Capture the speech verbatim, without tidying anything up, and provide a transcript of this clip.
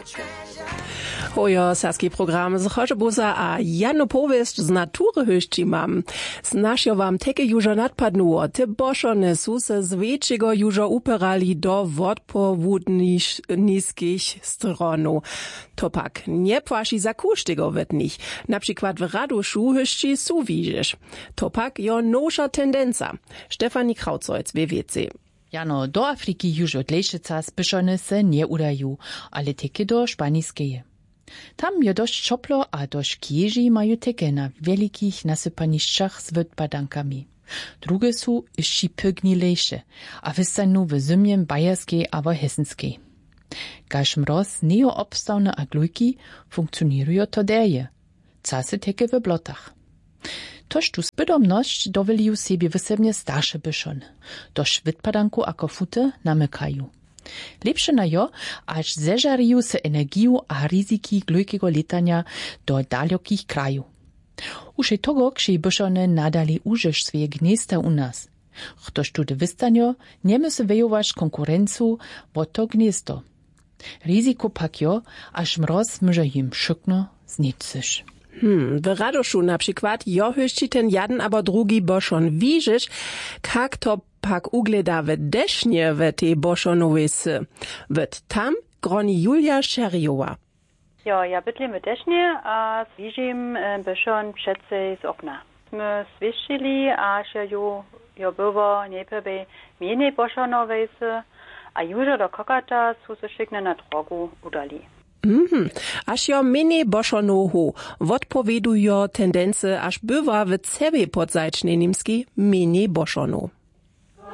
Hojo, saski program z Chorzebuza a Janu powieść z natury höści mam. Znasio wam teke jużo nadpadnuło, te boszone su se z większego jużo uperali do wodpowódniskich stronu. To pak nie płaci za kusztego wetnich. Na przykład w Radoszu höści su widzisz. To pak jo nosza tendenca. Stefanie Krautzolz, W W C. Jano, do Afriki już od lejszyca spieszone se nie udają, ale teke do Szpaniskeje. Tam je dość czoplo, a dość kieži mają teke na wielkich nasypaniszczach z wypadankami. Drugie są jeszcze pygnilejsze, a wystanu w zimiem bajerskiej albo hesenskiej. Kaž mroz nie obstawne a glujki funkcjonują to derje. Czasy teke w blotach. Toż tu spydomność dowelił sobie wysebnie starsze byszon. Dość wypadanku a kofute namykają. Lepsze na jo, aż zeżariją se energiu a ryzyki glujkiego letania do dalekich krajów. Už je togo, kši byszone nadali użysz swoje gniezda u nas. Ktoś tu de wystanio nie musi wyjować konkurencu bo to gniezdo. Ryzyko pak jo, aż mroz może im szykno zniczysz. Hmm, w Radoszu na przykład jo höści ten jeden aber drugi boszon widzisz, kak to pak ugleda w desznie w tej boszonowej sy. Wet tam groni Julia Szeriowa. Ja, ja bydlím v dešně a svížím bešon přece z okna. Jsme svišili a že jo, jo bylo nejprve měnej bošonové sy a južo do kokata jsou se šikne na drogu udali. Mhm. Až jo mini boszonohu, odpovedujo tendence, až bywa w cebie podzajcznej nimski mini boszonu.